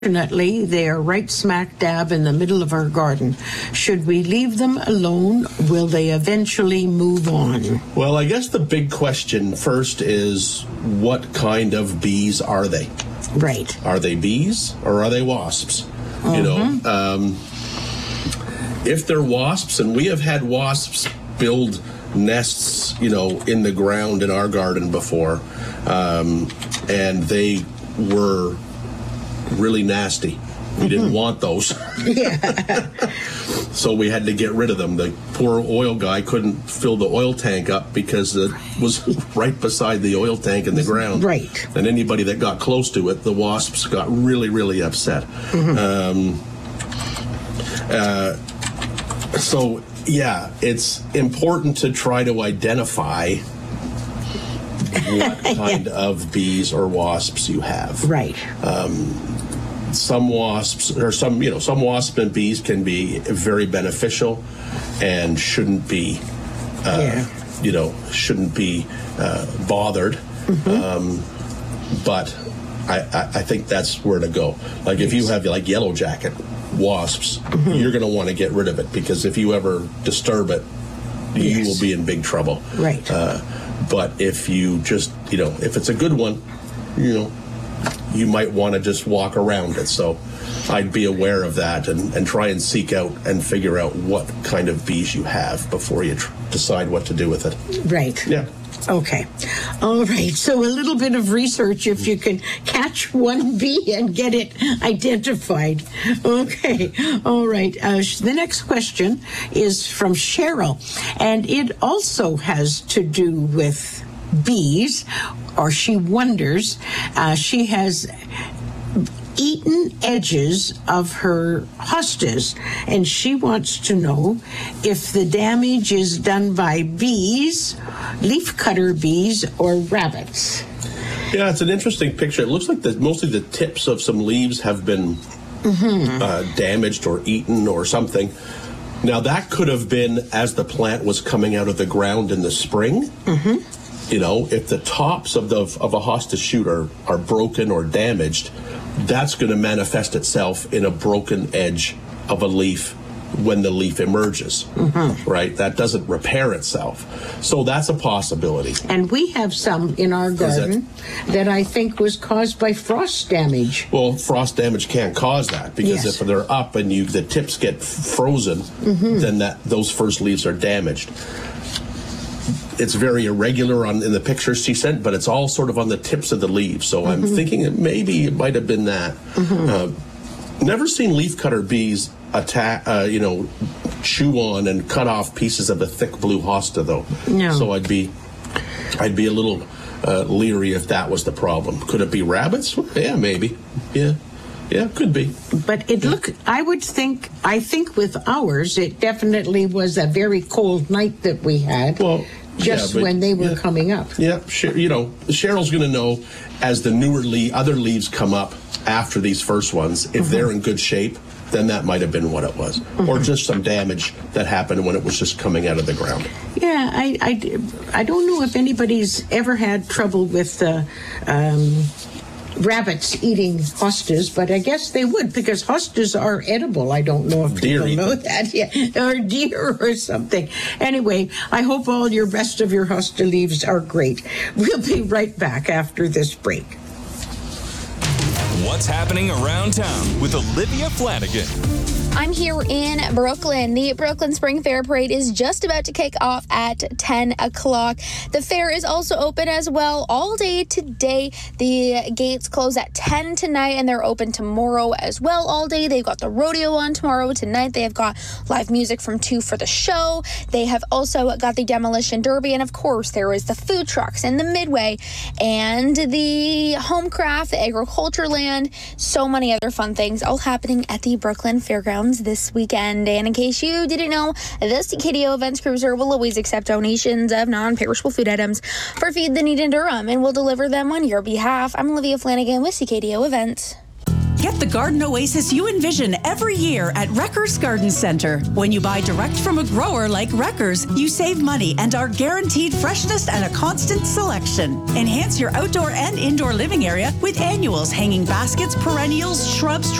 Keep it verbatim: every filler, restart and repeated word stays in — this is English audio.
Unfortunately, they are right smack dab in the middle of our garden. Should we leave them alone? Will they eventually move on? Well, I guess the big question first is, what kind of bees are they? Right. Are they bees or are they wasps? Uh-huh. You know, um, if they're wasps, and we have had wasps build nests, you know, in the ground in our garden before, um, and they were really nasty. We didn't want those. Yeah. So we had to get rid of them. The poor oil guy couldn't fill the oil tank up because it was right beside the oil tank in the ground. Right. And anybody that got close to it, the wasps got really, really upset. Mm-hmm. Um, uh, so, yeah, it's important to try to identify what kind Yeah. of bees or wasps you have. Right. Um, some wasps, or some, you know, some wasps and bees can be very beneficial and shouldn't be, uh, Yeah. you know, shouldn't be uh, bothered. Mm-hmm. Um, but I, I, I think that's where to go. Like if you have like yellow jacket wasps, mm-hmm. you're going to want to get rid of it, because if you ever disturb it, Yes. you will be in big trouble. Right. Uh, but if you just, you know, if it's a good one, you know, you might want to just walk around it. So I'd be aware of that and, and try and seek out and figure out what kind of bees you have before you tr- decide what to do with it. Right. Yeah. Okay. All right. So a little bit of research if you can catch one bee and get it identified. Okay. All right. Uh, the next question is from Cheryl, and it also has to do with bees, or she wonders. Uh, she has eaten edges of her hostas, and she wants to know if the damage is done by bees, leafcutter bees, or rabbits. Yeah, it's an interesting picture. It looks like the, mostly the tips of some leaves have been mm-hmm. uh, damaged or eaten or something. Now, that could have been as the plant was coming out of the ground in the spring. Mm-hmm. You know, if the tops of the of a hosta shoot are, are broken or damaged, that's going to manifest itself in a broken edge of a leaf when the leaf emerges, mm-hmm. right? That doesn't repair itself. So that's a possibility. And we have some in our garden that I think was caused by frost damage. Well, frost damage can't cause that, because Yes. if they're up and you the tips get f- frozen, mm-hmm. then that those first leaves are damaged. It's very irregular on in the pictures she sent, but it's all sort of on the tips of the leaves. So mm-hmm. I'm thinking that maybe it might have been that. Mm-hmm. Uh, never seen leafcutter bees attack, uh, you know, chew on and cut off pieces of a thick blue hosta, though. No. So I'd be, I'd be a little uh, leery if that was the problem. Could it be rabbits? Yeah, maybe. Yeah. Yeah, could be. But it look, I would think, I think with ours, it definitely was a very cold night that we had. Well, just yeah, but, when they were yeah. coming up. Yeah, Cher- you know, Cheryl's going to know as the newer le- other leaves come up after these first ones, if mm-hmm. they're in good shape, then that might have been what it was. Mm-hmm. Or just some damage that happened when it was just coming out of the ground. Yeah, I, I, I don't know if anybody's ever had trouble with uh, um, rabbits eating hostas, but I guess they would, because hostas are edible. I don't know if Deer people know eaten. that. Yeah, or deer or something. Anyway, I hope all your rest of your hosta leaves are great. We'll be right back after this break. What's happening around town with Olivia Flanagan. I'm here in Brooklyn. The Brooklyn Spring Fair Parade is just about to kick off at ten o'clock. The fair is also open as well all day today. The gates close at ten tonight, and they're open tomorrow as well all day. They've got the rodeo on tomorrow. Tonight they have got live music from two for the show. They have also got the Demolition Derby, and of course there is the food trucks and the Midway and the Homecraft, the Agriculture Land, so many other fun things all happening at the Brooklyn Fairgrounds this weekend. And in case you didn't know, the C K D O Events Cruiser will always accept donations of non-perishable food items for Feed the Need in Durham, and will deliver them on your behalf. I'm Olivia Flanagan with C K D O Events. Get the garden oasis you envision every year at Wreckers Garden Center. When you buy direct from a grower like Wreckers, you save money and are guaranteed freshness and a constant selection. Enhance your outdoor and indoor living area with annuals, hanging baskets, perennials, shrubs,